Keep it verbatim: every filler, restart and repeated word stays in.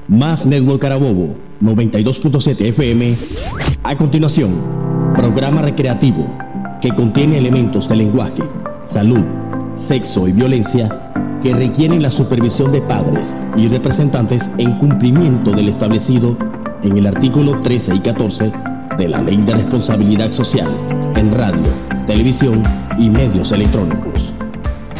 Más Network Carabobo, noventa y dos punto siete F M. A continuación, programa recreativo que contiene elementos de lenguaje, salud, sexo y violencia que requieren la supervisión de padres y representantes en cumplimiento del establecido en el artículo trece y catorce de la Ley de Responsabilidad Social en radio, televisión y medios electrónicos.